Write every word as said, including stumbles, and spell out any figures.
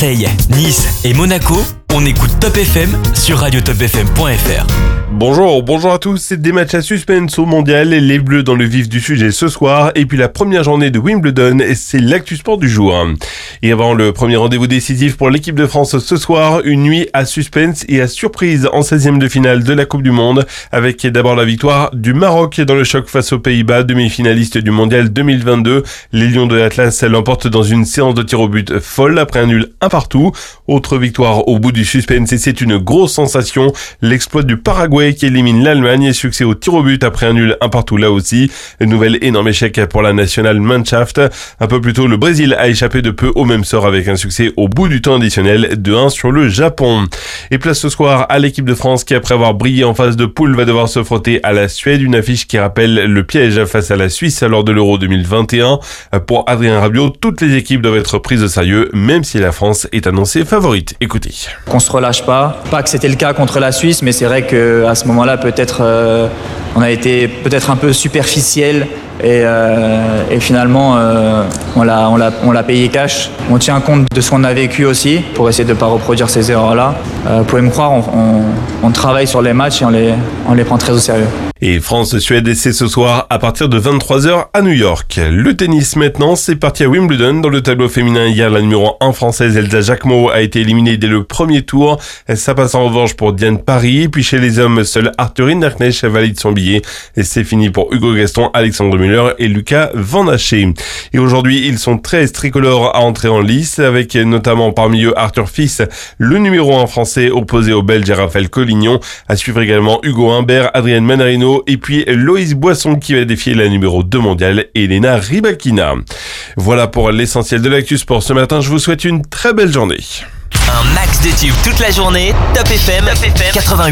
Marseille, Nice et Monaco, on écoute Top F M sur radio top f m point f r. Bonjour, bonjour à tous, c'est des matchs à suspense au mondial, les Bleus dans le vif du sujet ce soir, et puis la première journée de Wimbledon, c'est l'actu sport du jour. Et avant le premier rendez-vous décisif pour l'équipe de France ce soir, une nuit à suspense et à surprise en seizième de finale de la Coupe du Monde, avec d'abord la victoire du Maroc dans le choc face aux Pays-Bas, demi-finaliste du mondial deux mille vingt-deux. Les Lions de l'Atlas l'emportent dans une séance de tir au but folle après un nul un partout. Autre victoire au bout du suspense et c'est une grosse sensation, l'exploit du Paraguay qui élimine l'Allemagne et succès au tir au but après un nul un partout là aussi. Nouvel énorme échec pour la Nationalmannschaft. Un peu plus tôt, le Brésil a échappé de peu au même sort avec un succès au bout du temps additionnel de un sur le Japon. Et place ce soir à l'équipe de France qui, après avoir brillé en phase de poule, va devoir se frotter à la Suède, une affiche qui rappelle le piège face à la Suisse lors de l'Euro deux mille vingt et un. Pour Adrien Rabiot, toutes les équipes doivent être prises au sérieux, même si la France est annoncée favorite. Écoutez. Qu'on se relâche pas, pas que c'était le cas contre la Suisse, mais c'est vrai que à ce moment-là, peut-être, euh, on a été peut-être un peu superficiel et, euh, et finalement, euh, on l'a, on l'a, on l'a payé cash. On tient compte de ce qu'on a vécu aussi pour essayer de ne pas reproduire ces erreurs-là. Euh, vous pouvez me croire, on, on, on travaille sur les matchs et on les, on les prend très au sérieux. Et France-Suède, c'est ce soir à partir de vingt-trois heures à New York. Le tennis maintenant, c'est parti à Wimbledon. Dans le tableau féminin, hier, la numéro un française Elsa Jacquemot a été éliminée dès le premier tour. Ça passe en revanche pour Diane Parry. Puis chez les hommes, seul Arthur Hinderknecht valide son billet. Et c'est fini pour Hugo Gaston, Alexandre Müller et Lucas Van Haché. Et aujourd'hui, ils sont treize tricolores à entrer en lice, avec notamment parmi eux Arthur Fils, le numéro un français opposé au Belge Raphaël Collignon. À suivre également Hugo Humbert, Adrienne Manarino et puis Loïs Boisson qui va défier la numéro deux mondiale, Elena Rybakina. Voilà pour l'essentiel de l'actu sport ce matin. Je vous souhaite une très belle journée. Un max de tubes toute la journée. Top F M, quatre-vingt-huit.